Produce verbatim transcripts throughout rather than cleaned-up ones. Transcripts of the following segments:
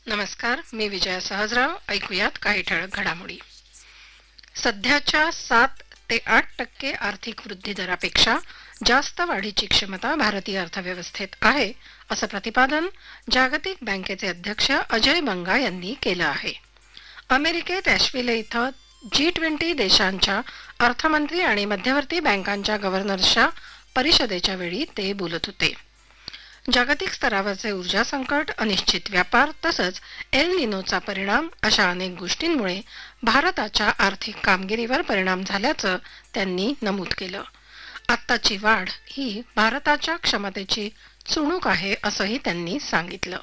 नमस्कार, मी विजया सहजराव. ऐकूयात काही ठळक घडामोडी. सध्याच्या सात ते आठ टक्के आर्थिक वृद्धी दरापेक्षा जास्त वाढीची क्षमता भारतीय अर्थव्यवस्थेत आहे, असं प्रतिपादन जागतिक बँकेचे अध्यक्ष अजय बंगा यांनी केलं आहे. अमेरिकेत ॲशविले इथं जी ट्वेंटी देशांच्या अर्थमंत्री आणि मध्यवर्ती बँकांच्या गव्हर्नर्सच्या परिषदेच्या वेळी ते बोलत होते. जागतिक स्तरावरचे ऊर्जा संकट, अनिश्चित व्यापार तसंच एल निनोचा परिणाम अशा अनेक गोष्टींमुळे भारताच्या आर्थिक कामगिरीवर परिणाम झाल्याचं त्यांनी नमूद केलं. आत्ताची वाढ ही भारताच्या क्षमतेची चुणूक आहे असंही त्यांनी सांगितलं.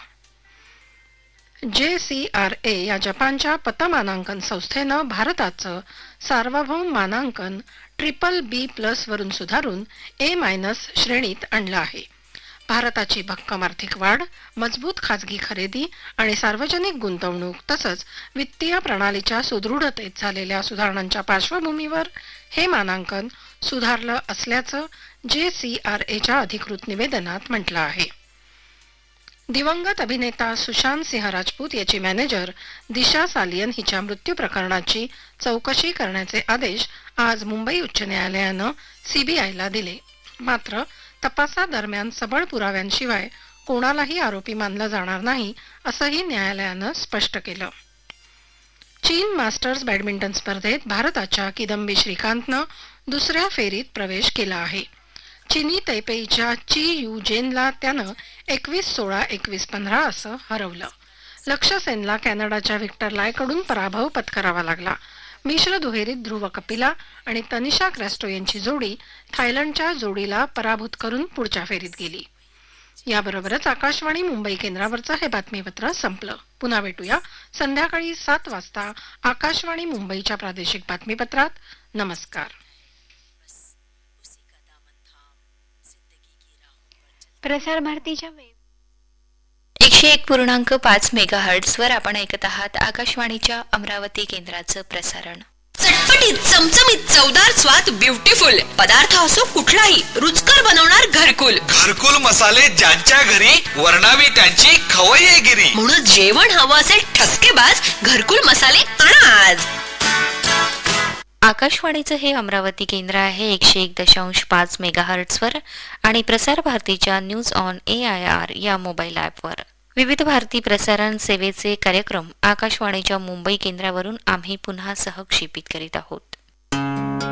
जे सी आर ए या जपानच्या पतमानांकन संस्थेनं भारताचं सार्वभौम मानांकन ट्रिपल बी प्लस वरून सुधारून ए मायनस श्रेणीत आणलं आहे. भारताची भक्कम आर्थिक वाढ, मजबूत खाजगी खरेदी आणि सार्वजनिक गुंतवणूक तसंच वित्तीय प्रणालीच्या सुदृढतेत झालेल्या सुधारणांच्या पार्श्वभूमीवर हे मानांकन सुधारलं असल्याचं जे सी आर एच्या अधिकृत निवेदनात म्हटलं आहे. दिवंगत अभिनेता सुशांत सिंह राजपूत याची मॅनेजर दिशा सालियन हिच्या मृत्यू प्रकरणाची चौकशी करण्याचे आदेश आज मुंबई उच्च न्यायालयानं सीबीआयला दिले. मात्र तपासादरम्यान सबळ पुराव्यांशिवाय कोणालाही आरोपी मानलं जाणार नाही असंही न्यायालयानं स्पष्ट केलं. चीन मास्टर्स बॅडमिंटन स्पर्धेत भारताच्या किदंबी श्रीकांतनं दुसऱ्या फेरीत प्रवेश केला आहे. चीनी तैपेईच्या ची यू जेनला त्यानं एकवीस सोळा एकवीस पंधरा असं हरवलं. लक्ष्य सेनला कॅनडाच्या व्हिक्टर लायकडून पराभव पत्करावा लागला. मिश्र दुहेरीत ध्रुव कपिला आणि तनिषा क्रॅस्टो यांची जोडी थायलंडच्या जोडीला पराभूत करून पुढच्या फेरीत गेली. याबरोबरच आकाशवाणी मुंबई केंद्रावरचं हे बातमीपत्र संपलं. पुन्हा भेटूया संध्याकाळी सात वाजता आकाशवाणी मुंबईच्या प्रादेशिक बातमीपत्रात. नमस्कार. प्रसार भारतीच्या एकशे एक पूर्णांक पाच मेगा हर्ट्स वर आपण ऐकत आहात आकाशवाणीच्या अमरावती केंद्राचं प्रसारण. चटपटीत, चमचमीत, चवदार स्वाद, ब्युटिफुल पदार्थ असो कुठलाही रुचकर बनवणार घरकुल. घरकुल मसाले ज्यांच्या घरी वर्णावी त्यांची खवय्येगिरी. म्हणून जेवण हवं असेल ठसकेबाज घरकुल मसाले आणा आज. आकाशवाणीचं हे अमरावती केंद्र आहे एकशे एक दशांश पाच मेगा हर्ट्स वर आणि प्रसार भारतीच्या news on A I R या मोबाईल ॲपवर. विविध भारती प्रसारण सेवेचे कार्यक्रम आकाशवाणीच्या मुंबई केंद्रावरून आम्ही पुन्हा सहक्षेपित करीत आहोत.